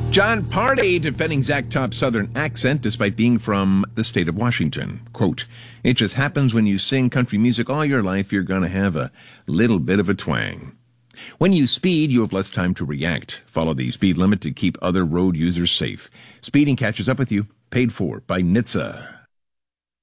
John Party defending Zach Top's southern accent despite being from the state of Washington. Quote, "It just happens when you sing country music all your life, you're going to have a little bit of a twang. When you speed, you have less time to react. Follow the speed limit to keep other road users safe. Speeding catches up with you. Paid for by NHTSA."